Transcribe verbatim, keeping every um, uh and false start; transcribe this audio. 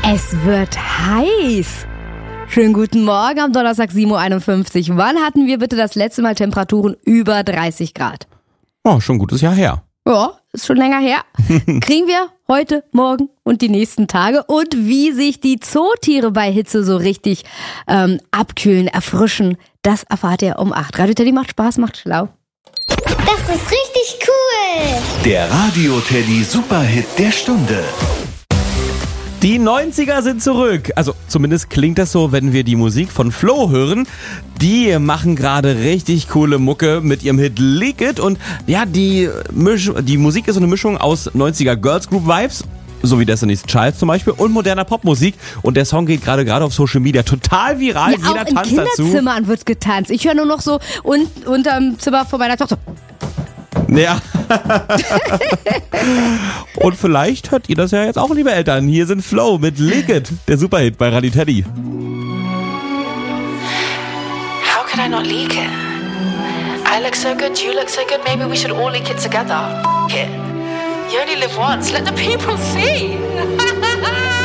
Es wird heiß. Schönen guten Morgen am Donnerstag sieben Uhr einundfünfzig. Wann hatten wir bitte das letzte Mal Temperaturen über dreißig Grad? Oh, schon ein gutes Jahr her. Ja, ist schon länger her. Kriegen wir heute, morgen und die nächsten Tage. Und wie sich die Zootiere bei Hitze so richtig ähm, abkühlen, erfrischen, das erfahrt ihr um acht. Radio Teddy macht Spaß, macht schlau. Das ist richtig cool. Der Radio Teddy Superhit der Stunde. Die neunziger sind zurück. Also zumindest klingt das so, wenn wir die Musik von Flo hören. Die machen gerade richtig coole Mucke mit ihrem Hit Leak It. Und ja, die, Misch- die Musik ist so eine Mischung aus neunziger Girls Group Vibes, so wie Destiny's Child zum Beispiel, und moderner Popmusik. Und der Song geht gerade gerade auf Social Media total viral. Ja, Jeder auch in tanzt dazu. Kinderzimmern wird getanzt. Ich höre nur noch so un- unterm Zimmer von meiner Tochter. Ja. Und vielleicht hört ihr das ja jetzt auch, liebe Eltern. Hier sind Flo mit Leak It, der Superhit bei Radio Teddy. How could I not leak it? I look so good, you look so good, maybe we should all leak it together. F- it. You only live once, let the people see.